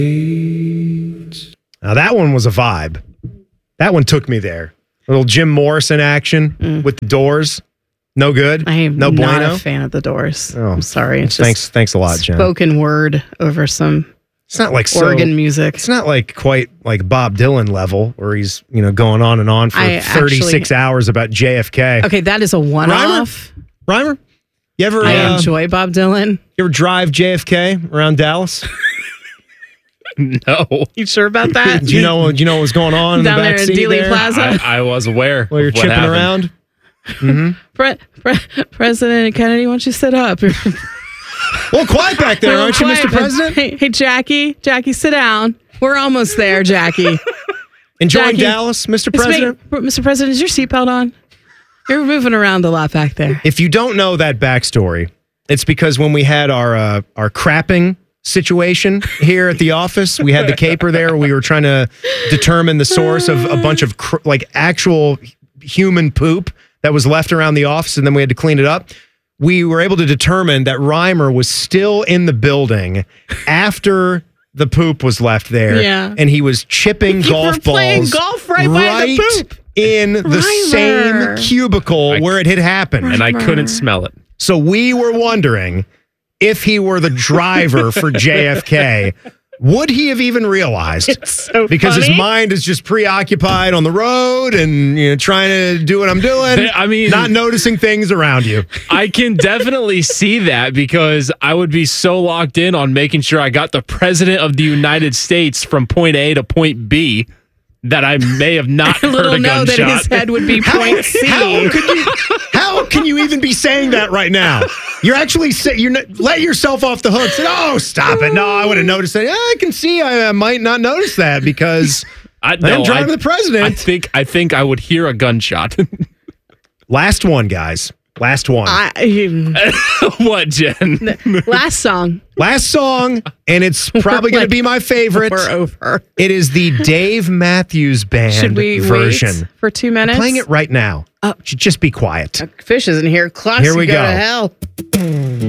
Now that one was a vibe. That one took me there. A little Jim Morrison action with the Doors. No good. I am no not bueno. a fan of the Doors. Oh, I'm sorry. It's thanks a lot, Jen. spoken word over some It's not like organ music. It's not like quite like Bob Dylan level where he's going on and on for 36 hours about JFK. Okay, that is a one-off. Reimer? You ever? I enjoy Bob Dylan. You ever drive JFK around Dallas? No. You sure about that? Do you know what was going on down in the there back in seat Dealey there? Plaza? I was aware. While you're of what chipping happened. around. President Kennedy, why don't you sit up? Well, quiet back there, aren't you, Mr. Quiet, President? Hey, Jackie, sit down. We're almost there, Jackie. Enjoying Jackie, Dallas, Mr. President? Mr. President, is your seatbelt on? You're moving around a lot back there. If you don't know that backstory, it's because when we had our crapping situation here at the office, we had the caper there. We were trying to determine the source of a bunch of actual human poop that was left around the office, and then we had to clean it up. We were able to determine that Reimer was still in the building after the poop was left there. Yeah. And he was chipping golf balls playing golf right by the poop. in the Reimer. same cubicle where it had happened. And I couldn't smell it. So we were wondering if he were the driver for JFK, would he have even realized? It's so because funny. his mind is just preoccupied on the road and trying to do what I'm doing. I mean, not noticing things around you. I can definitely see that because I would be so locked in on making sure I got the president of the United States from point A to point B that I may have not heard Little a know that gunshot. his head would be point C. How can you even be saying that right now? You're actually let yourself off the hook. Say, oh, stop it. No, I would have noticed that. Yeah, I can see I might not notice that because I'm driving the president. I think I would hear a gunshot. Last one, guys. Last one. What, Jen? Last song. Last song, and it's probably going to be my favorite. We're over. It is the Dave Matthews Band Should we version. wait for 2 minutes? I'm playing it right now. Should just be quiet. Fish isn't here. Clocks Here we go go. to hell.